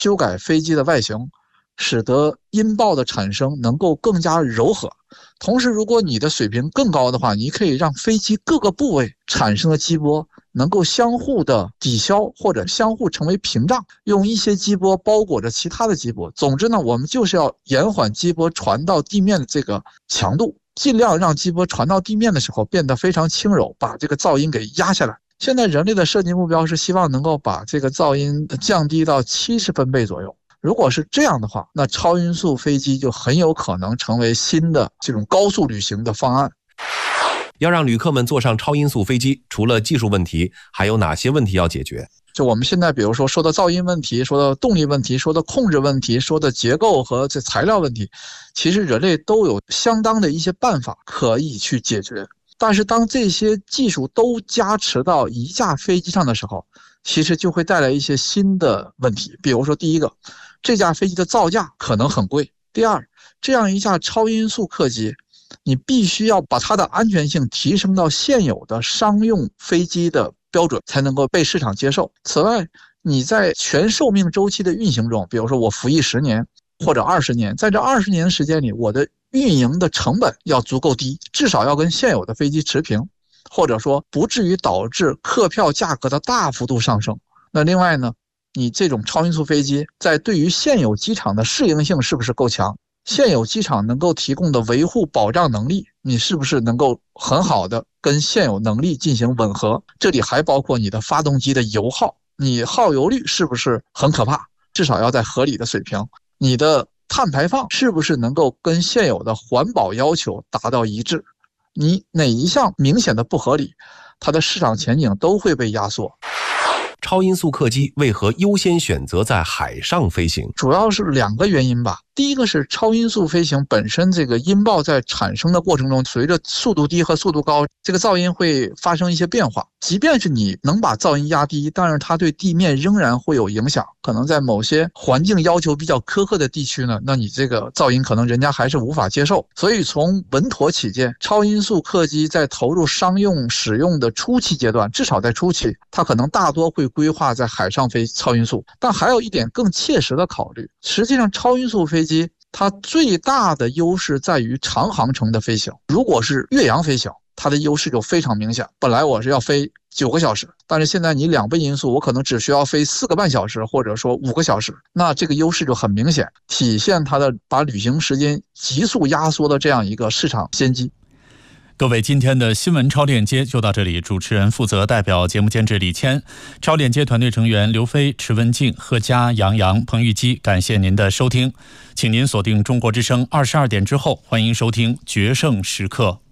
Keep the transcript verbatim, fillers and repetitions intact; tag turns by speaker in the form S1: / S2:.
S1: 修改飞机的外形，使得音爆的产生能够更加柔和。同时，如果你的水平更高的话，你可以让飞机各个部位产生的激波能够相互的抵消，或者相互成为屏障，用一些激波包裹着其他的激波。总之呢，我们就是要延缓激波传到地面的这个强度，尽量让激波传到地面的时候变得非常轻柔，把这个噪音给压下来。现在人类的设计目标是希望能够把这个噪音降低到七十分贝左右。如果是这样的话，那超音速飞机就很有可能成为新的这种高速旅行的方案。
S2: 要让旅客们坐上超音速飞机，除了技术问题，还有哪些问题要解决？
S1: 就我们现在比如说说的噪音问题，说的动力问题，说的控制问题，说的结构和这材料问题，其实人类都有相当的一些办法可以去解决。但是当这些技术都加持到一架飞机上的时候，其实就会带来一些新的问题。比如说第一个，这架飞机的造价可能很贵。第二，这样一架超音速客机，你必须要把它的安全性提升到现有的商用飞机的标准，才能够被市场接受。此外，你在全寿命周期的运行中，比如说我服役十年或者二十年，在这二十年时间里，我的运营的成本要足够低，至少要跟现有的飞机持平，或者说不至于导致客票价格的大幅度上升。那另外呢，你这种超音速飞机在对于现有机场的适应性是不是够强？现有机场能够提供的维护保障能力，你是不是能够很好的跟现有能力进行吻合？这里还包括你的发动机的油耗，你耗油率是不是很可怕？至少要在合理的水平。你的碳排放是不是能够跟现有的环保要求达到一致？你哪一项明显的不合理，它的市场前景都会被压缩。
S2: 超音速客机为何优先选择在海上飞行？
S1: 主要是两个原因吧。第一个是超音速飞行本身这个音爆在产生的过程中，随着速度低和速度高，这个噪音会发生一些变化。即便是你能把噪音压低，但是它对地面仍然会有影响。可能在某些环境要求比较苛刻的地区呢，那你这个噪音可能人家还是无法接受。所以从稳妥起见，超音速客机在投入商用使用的初期阶段，至少在初期，它可能大多会规划在海上飞超音速。但还有一点更切实的考虑，实际上超音速飞机它最大的优势在于长航程的飞行。如果是越洋飞行，它的优势就非常明显。本来我是要飞九个小时，但是现在你两倍音速，我可能只需要飞四个半小时，或者说五个小时，那这个优势就很明显，体现它的把旅行时间急速压缩的这样一个市场先机。
S3: 各位，今天的新闻超链接就到这里。主持人负责代表节目监制李谦，超链接团队成员刘飞、池文静、贺佳、杨洋、彭玉基，感谢您的收听。请您锁定中国之声二十二点之后，欢迎收听决胜时刻。